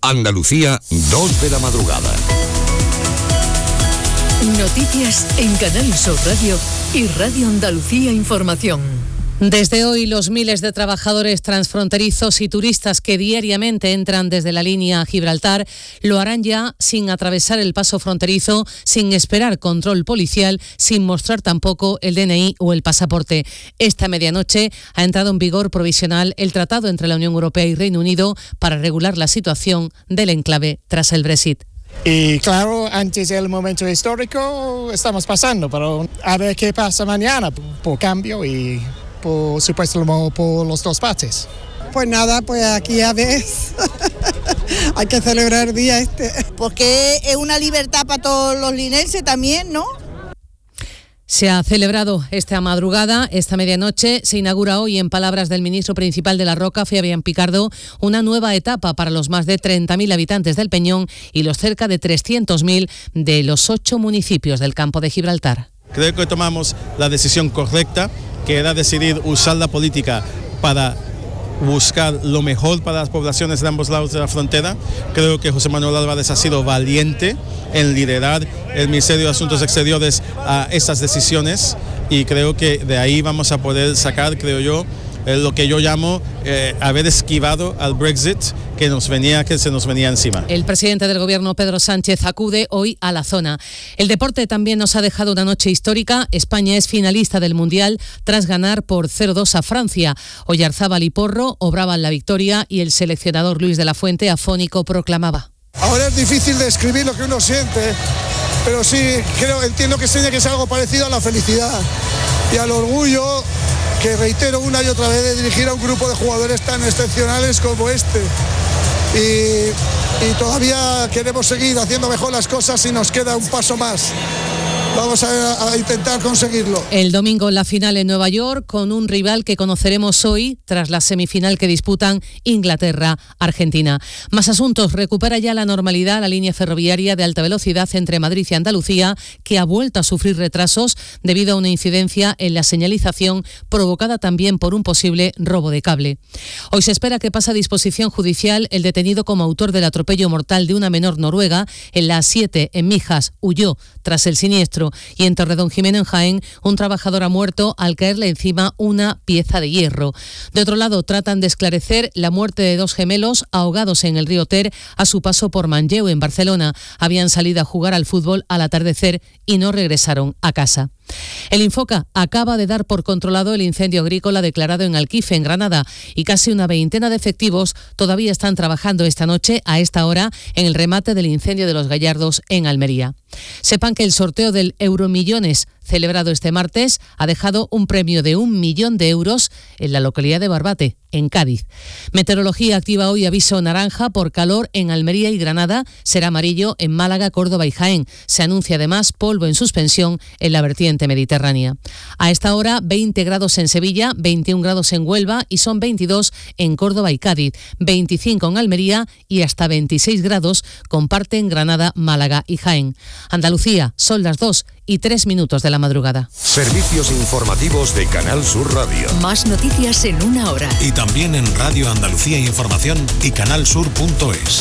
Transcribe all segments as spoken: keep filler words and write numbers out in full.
Andalucía, dos de la madrugada. Noticias en Canal Sur Radio y Radio Andalucía Información. Desde hoy, los miles de trabajadores transfronterizos y turistas que diariamente entran desde la línea Gibraltar lo harán ya sin atravesar el paso fronterizo, sin esperar control policial, sin mostrar tampoco el D N I o el pasaporte. Esta medianoche ha entrado en vigor provisional el tratado entre la Unión Europea y Reino Unido para regular la situación del enclave tras el Brexit. Y claro, antes del momento histórico estamos pasando, pero a ver qué pasa mañana por cambio y por supuesto por los dos partes. Pues nada, pues aquí a ver, hay que celebrar el día este. Porque es una libertad para todos los linenses también, ¿no? Se ha celebrado esta madrugada, esta medianoche, se inaugura hoy, en palabras del ministro principal de La Roca, Fabián Picardo, una nueva etapa para los más de treinta mil habitantes del Peñón y los cerca de trescientos mil de los ocho municipios del campo de Gibraltar. Creo que tomamos la decisión correcta, que era decidir usar la política para buscar lo mejor para las poblaciones de ambos lados de la frontera. Creo que José Manuel Álvarez ha sido valiente en liderar el Ministerio de Asuntos Exteriores a esas decisiones y creo que de ahí vamos a poder sacar, creo yo, eh, lo que yo llamo eh, haber esquivado al Brexit que nos venía, que se nos venía encima. El presidente del Gobierno, Pedro Sánchez, acude hoy a la zona. El deporte también nos ha dejado una noche histórica. España es finalista del Mundial tras ganar por cero dos a Francia. Oyarzábal y Porro obraban la victoria y el seleccionador Luis de la Fuente, afónico, proclamaba: ahora es difícil describir lo que uno siente, pero sí creo, entiendo que tiene que ser algo parecido a la felicidad y al orgullo que reitero una y otra vez de dirigir a un grupo de jugadores tan excepcionales como este. Y, y todavía queremos seguir haciendo mejor las cosas y nos queda un paso más. Vamos a, a intentar conseguirlo. El domingo la final en Nueva York con un rival que conoceremos hoy tras la semifinal que disputan Inglaterra-Argentina. Más asuntos. Recupera ya la normalidad la línea ferroviaria de alta velocidad entre Madrid y Andalucía, que ha vuelto a sufrir retrasos debido a una incidencia en la señalización provocada también por un posible robo de cable. Hoy se espera que pase a disposición judicial el detenido como autor del atropello mortal de una menor noruega en la A siete en Mijas. Huyó tras el siniestro. Y en Torredonjimeno, en Jaén, un trabajador ha muerto al caerle encima una pieza de hierro. De otro lado, tratan de esclarecer la muerte de dos gemelos ahogados en el río Ter a su paso por Manlleu, en Barcelona. Habían salido a jugar al fútbol al atardecer y no regresaron a casa. El Infoca acaba de dar por controlado el incendio agrícola declarado en Alquife, en Granada, y casi una veintena de efectivos todavía están trabajando esta noche, a esta hora, en el remate del incendio de Los Gallardos, en Almería. Sepan que el sorteo del Euromillones, celebrado este martes, ha dejado un premio de un millón de euros en la localidad de Barbate, en Cádiz. Meteorología activa hoy aviso naranja por calor en Almería y Granada, será amarillo en Málaga, Córdoba y Jaén. Se anuncia además polvo en suspensión en la vertiente mediterránea. A esta hora, veinte grados en Sevilla, veintiún grados en Huelva y son veintidós en Córdoba y Cádiz, veinticinco en Almería y hasta veintiséis grados comparten Granada, Málaga y Jaén. Andalucía, son las dos y tres minutos de la madrugada. Servicios informativos de Canal Sur Radio. Más noticias en una hora. Y también en Radio Andalucía Información y canalsur punto es.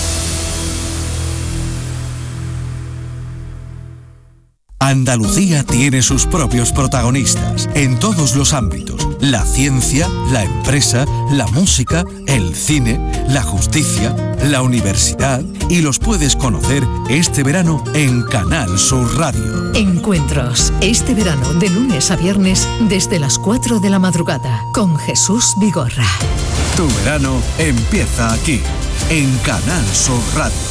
Andalucía tiene sus propios protagonistas en todos los ámbitos: la ciencia, la empresa, la música, el cine, la justicia, la universidad, y los puedes conocer este verano en Canal Sur Radio. Encuentros este verano de lunes a viernes desde las cuatro de la madrugada con Jesús Vigorra. Tu verano empieza aquí en Canal Sur Radio.